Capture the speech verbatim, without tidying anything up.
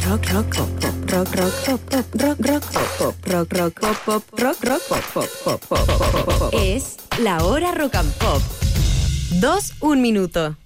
rock, rock, pop, pop, rock, rock, pop, pop, rock, rock, pop, pop, rock, rock, pop, pop, rock, rock, pop, pop, pop, pop, pop, pop. Es la hora rock and pop. Dos, un minuto.